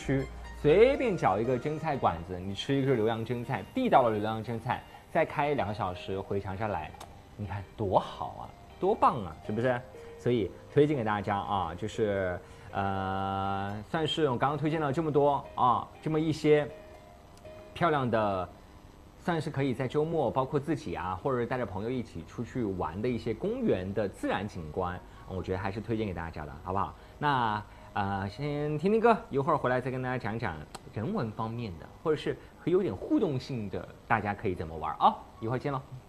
区，随便找一个蒸菜馆子，你吃一个浏阳蒸菜，地道的浏阳蒸菜，再开2个小时回长沙来，你看多好啊，多棒啊，是不是？所以推荐给大家啊，就是算是我刚刚推荐了这么多啊，这么一些漂亮的。算是可以在周末，包括自己啊，或者带着朋友一起出去玩的一些公园的自然景观，我觉得还是推荐给大家的，好不好？那先听听歌，一会儿回来再跟大家讲讲人文方面的，或者是有点互动性的，大家可以怎么玩啊？一会儿见喽。